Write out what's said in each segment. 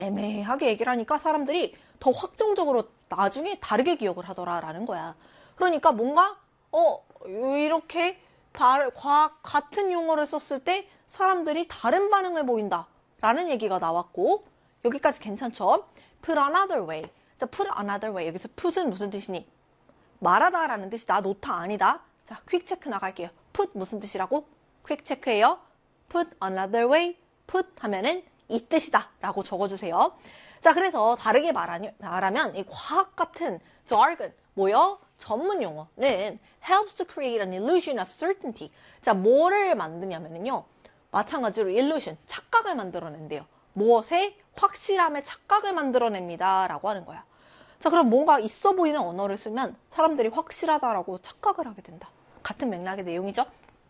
애매하게 얘기를 하니까 사람들이 더 확정적으로 나중에 다르게 기억을 하더라라는 거야. 그러니까 뭔가 이렇게 같은 용어를 썼을 때 사람들이 다른 반응을 보인다라는 얘기가 나왔고, 여기까지 괜찮죠? Put another way. 자, put another way. 여기서 put은 무슨 뜻이니? 말하다라는 뜻이 나 놓다 아니다. 자, 퀵 체크 나갈게요. put 무슨 뜻이라고? 퀵 체크예요. put another way. put 하면은 이 뜻이다 라고 적어주세요. 자, 그래서 다르게 말하면 이 과학 같은 jargon, 뭐요? 전문 용어는 helps to create an illusion of certainty. 자, 뭐를 만드냐면요. 마찬가지로 illusion, 착각을 만들어낸대요. 무엇에? 확실함의 착각을 만들어냅니다 라고 하는 거야. 자, 그럼 뭔가 있어 보이는 언어를 쓰면 사람들이 확실하다라고 착각을 하게 된다. 같은 맥락의 내용이죠.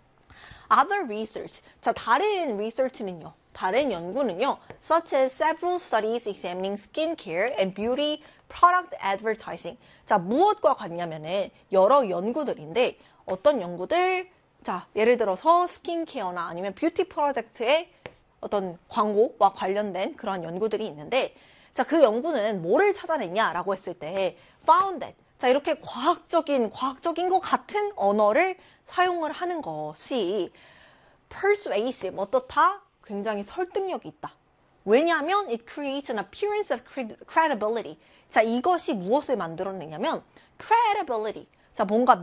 Other research. 자, 다른 research는요. 다른 연구는요. Such as several studies examining skincare and beauty product advertising. 자, 무엇과 같냐면은 여러 연구들인데 어떤 연구들? 자, 예를 들어서 스킨케어나 아니면 뷰티 프로덕트의 어떤 광고와 관련된 그런 연구들이 있는데, 자, 그 연구는 뭐를 찾아냈냐라고 했을 때 found that. 자, 이렇게 과학적인 것 같은 언어를 사용을 하는 것이 persuasive, 어떻다? 굉장히 설득력이 있다. 왜냐하면 it creates an appearance of credibility. 자, 이것이 무엇을 만들어내냐면 credibility. 자, 뭔가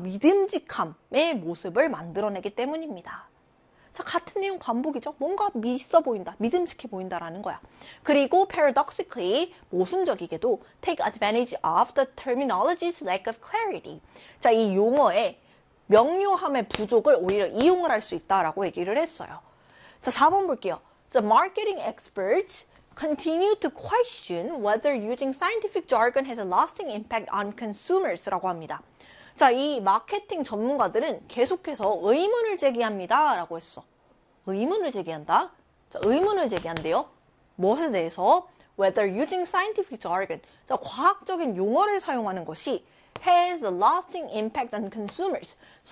믿음직함의 모습을 만들어내기 때문입니다. 자, 같은 내용 반복이죠. 뭔가 있어 보인다, 믿음직해 보인다라는 거야. 그리고 paradoxically, 모순적이게도 take advantage of the terminology's lack of clarity. 자, 이 용어의 명료함의 부족을 오히려 이용을 할 수 있다라고 얘기를 했어요. 자, 4번 볼게요. The marketing experts continue to question whether using scientific jargon has a lasting impact on consumers라고 합니다. 자, 이 마케팅 전문가들은 계속해서 의문을 제기합니다 라고 했어. 의문을 제기한다? 자, 의문을 제기한대요. 무엇에 대해서? Whether using scientific jargon. 자, 과학적인 용어를 사용하는 것이 has a lasting impact on consumers.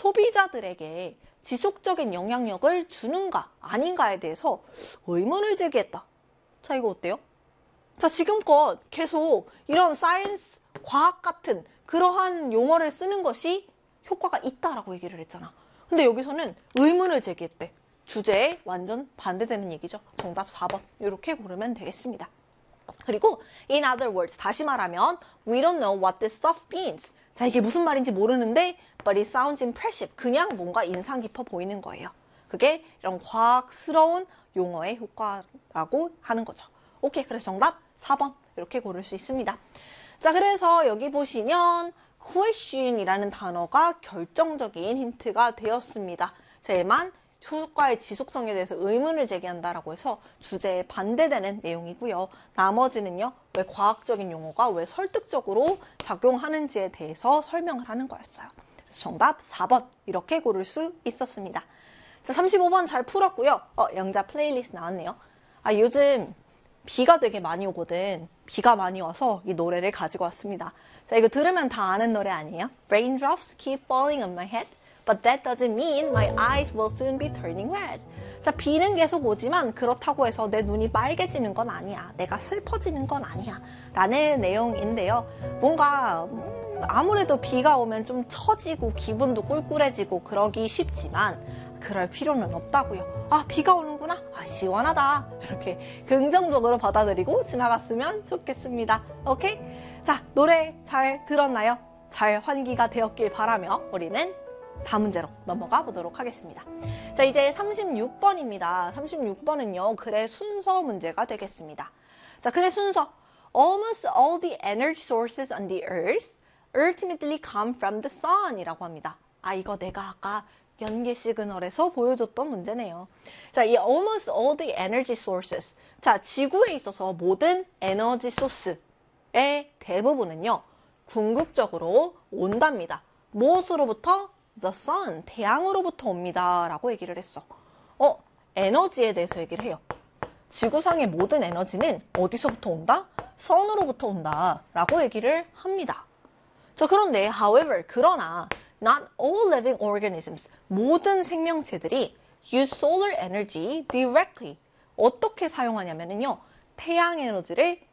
소비자들에게 지속적인 영향력을 주는가 아닌가에 대해서 의문을 제기했다. 자, 이거 어때요? 자, 지금껏 계속 이런 사이언스, 과학 같은 그러한 용어를 쓰는 것이 효과가 있다라고 얘기를 했잖아. 근데 여기서는 의문을 제기했대. 주제에 완전 반대되는 얘기죠. 정답 4번. 이렇게 고르면 되겠습니다. 그리고 in other words, 다시 말하면 we don't know what this stuff means. 자, 이게 무슨 말인지 모르는데 but it sounds impressive. 그냥 뭔가 인상 깊어 보이는 거예요. 그게 이런 과학스러운 용어의 효과라고 하는 거죠. 오케이, 그래서 정답 4번 이렇게 고를 수 있습니다. 자, 그래서 여기 보시면 question이라는 단어가 결정적인 힌트가 되었습니다. 제만 효과의 지속성에 대해서 의문을 제기한다라고 해서 주제에 반대되는 내용이고요. 나머지는요, 왜 과학적인 용어가 왜 설득적으로 작용하는지에 대해서 설명을 하는 거였어요. 그래서 정답 4번 이렇게 고를 수 있었습니다. 자, 35번 잘 풀었고요. 영자 플레이리스트 나왔네요. 아, 요즘 비가 되게 많이 오거든. 비가 많이 와서 이 노래를 가지고 왔습니다. 자, 이거 들으면 다 아는 노래 아니에요? Raindrops keep falling on my head, but that doesn't mean my eyes will soon be turning red. 자, 비는 계속 오지만 그렇다고 해서 내 눈이 빨개지는 건 아니야. 내가 슬퍼지는 건 아니야. 라는 내용인데요. 뭔가 아무래도 비가 오면 좀 처지고 기분도 꿀꿀해지고 그러기 쉽지만 그럴 필요는 없다고요. 아, 비가 오는구나. 아, 시원하다. 이렇게 긍정적으로 받아들이고 지나갔으면 좋겠습니다. 오케이? 자, 노래 잘 들었나요? 잘 환기가 되었길 바라며 우리는 다음 문제로 넘어가 보도록 하겠습니다. 자, 이제 36번입니다. 36번은요, 글의 순서 문제가 되겠습니다. 자, 글의 순서. Almost all the energy sources on the earth ultimately come from the sun 이라고 합니다. 아, 이거 내가 아까 연계 시그널에서 보여줬던 문제네요. 자, 이 almost all the energy sources. 자, 지구에 있어서 모든 에너지 소스의 대부분은요, 궁극적으로 온답니다. 무엇으로부터? The sun, 태양으로부터 옵니다. 라고 얘기를 했어. 에너지에 대해서 얘기를 해요. 지구상의 모든 에너지는 어디서부터 온다? sun으로부터 온다. 라고 얘기를 합니다. 자, 그런데, however, 그러나, not all living organisms, 모든 생명체들이 use solar energy directly. 어떻게 사용하냐면요, 태양 에너지를